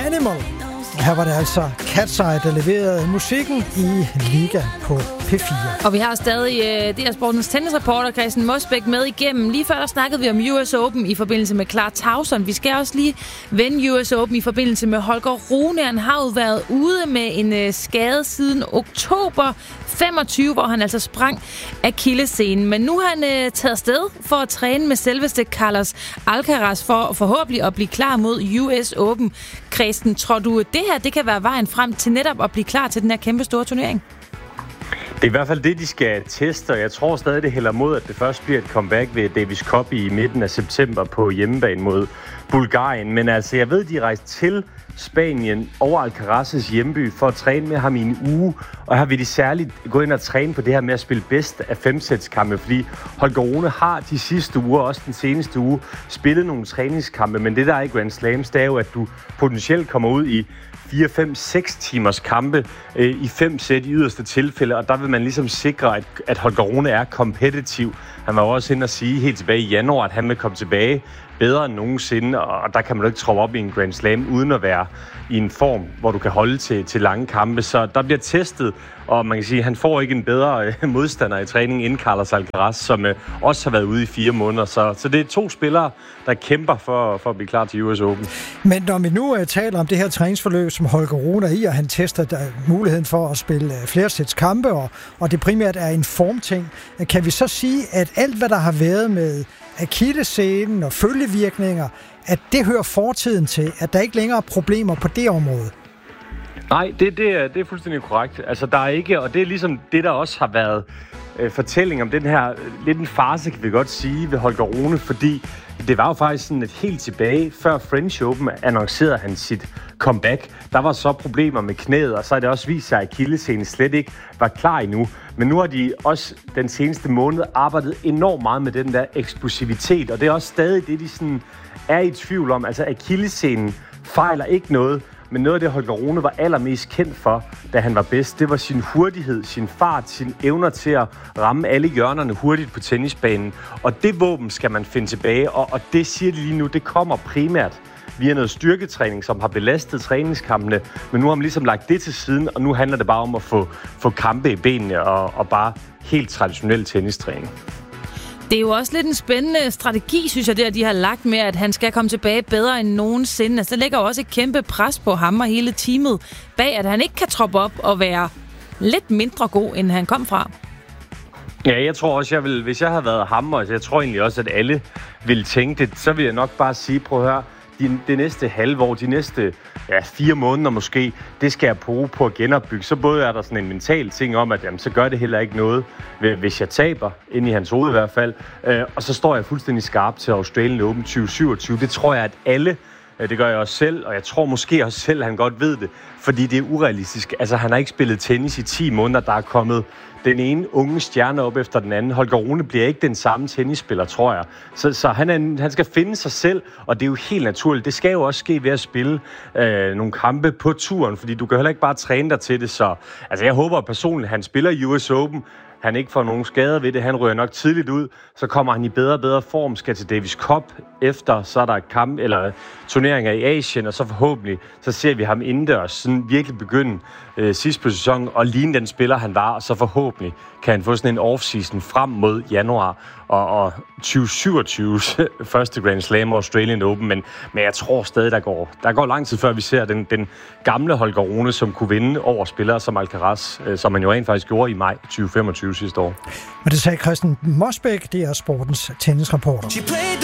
Animal. Her var det altså Cat's Eye, der leverede musikken i Liga på P4. Og vi har stadig DR Sportens tennisreporter Christian Mosbæk med igennem. Lige før der snakkede vi om US Open i forbindelse med Clark Towson. Vi skal også lige vende US Open i forbindelse med Holger Rune. Han har jo været ude med en skade siden oktober 25, hvor han altså sprang akillessenen. Men nu har han taget afsted for at træne med selveste Carlos Alcaraz for forhåbentlig at blive klar mod US Open. Christian, tror du, at det her det kan være vejen frem til netop at blive klar til den her kæmpe store turnering? Det er i hvert fald det, de skal teste, og jeg tror stadig, det hælder mod, at det først bliver et comeback ved Davis Cup i midten af september på hjemmebane mod Bulgarien. Men altså, jeg ved, de er rejst til Spanien over Alcaraz's hjemby for at træne med ham i en uge, og her vil de særligt gå ind og træne på det her med at spille bedst af 5-sætskampe, fordi Holger Rune har de sidste uger, også den seneste uge, spillet nogle træningskampe, men det der er i Grand Slams, det er jo, at du potentielt kommer ud i 4-5-6 timers kampe i 5 sæt i yderste tilfælde, og der vil man ligesom sikre, at Holger Rune er kompetitiv. Han var også inde og sige helt tilbage i januar, at han vil komme tilbage bedre end nogensinde, og der kan man jo ikke troppe op i en Grand Slam uden at være i en form, hvor du kan holde til lange kampe. Så der bliver testet, og man kan sige, at han får ikke en bedre modstander i træning end Carlos Alcaraz, som også har været ude i 4 måneder. Så det er 2 spillere, der kæmper for at blive klar til US Open. Men når vi nu taler om det her træningsforløb, som Holger Rune er i, og han tester muligheden for at spille flere sæts kampe, og det primært er en formting, kan vi så sige, at alt, hvad der har været med akillessenen og følgevirkninger, at det hører fortiden til, at der ikke længere er problemer på det område? Nej, det er fuldstændig korrekt. Altså, der er ikke, og det er ligesom det, der også har været fortælling om den her, lidt en farce, kan vi godt sige, ved Holger Rune, fordi det var jo faktisk sådan, at helt tilbage, før French Open annoncerede han sit comeback, der var så problemer med knæet, og så er det også vist sig, at akillessenen slet ikke var klar endnu. Men nu har de også den seneste måned arbejdet enormt meget med den der eksplosivitet, og det er også stadig det, de sådan er i tvivl om. Altså, akillessenen fejler ikke noget, men noget af det, Holger Rune var allermest kendt for, da han var bedst, det var sin hurtighed, sin fart, sin evner til at ramme alle hjørnerne hurtigt på tennisbanen. Og det våben skal man finde tilbage, og det siger de lige nu, det kommer primært via noget styrketræning, som har belastet træningskampene, men nu har man ligesom lagt det til siden, og nu handler det bare om at få kampe i benene og bare helt traditionel tennistræning. Det er jo også lidt en spændende strategi, synes jeg, det at de har lagt med, at han skal komme tilbage bedre end nogensinde. Altså, der ligger også et kæmpe pres på ham og hele teamet bag, at han ikke kan troppe op og være lidt mindre god, end han kom fra. Ja, jeg tror også, hvis jeg havde været ham, og jeg tror egentlig også, at alle ville tænke det, så vil jeg nok bare sige, prøv at høre, det næste halve år, de næste 4 måneder måske, det skal jeg bruge på at genopbygge. Så både er der sådan en mental ting om, at jamen, så gør det heller ikke noget, hvis jeg taber, ind i hans hoved i hvert fald. Og så står jeg fuldstændig skarp til Australian Open 2027. Det tror jeg, at alle, det gør jeg også selv, og jeg tror måske også selv, at han godt ved det, fordi det er urealistisk. Altså, han har ikke spillet tennis i 10 måneder, der er kommet den ene unge stjerne op efter den anden. Holger Rune bliver ikke den samme tennisspiller, tror jeg. Så han skal finde sig selv, og det er jo helt naturligt. Det skal jo også ske ved at spille nogle kampe på turen, fordi du kan heller ikke bare træne dig til det. Så altså, jeg håber personligt, at han spiller i US Open. Han ikke får nogen skader ved det. Han ryger nok tidligt ud. Så kommer han i bedre form, skal til Davis Cup efter. Så er der kamp eller turneringer i Asien, og så forhåbentlig så ser vi ham indendørs sådan virkelig begynde sidst på sæsonen og ligne den spiller, han var. Og så forhåbentlig kan han få sådan en off-season frem mod januar og 2027's første Grand Slam Australian Open. Men jeg tror stadig, der går lang tid, før vi ser den gamle Holger Rune, som kunne vinde over spillere som Alcaraz, som han jo rent faktisk gjorde i maj 2025 sidste år. Og det sagde Christian Mosbæk, det er sportens tennisreporter.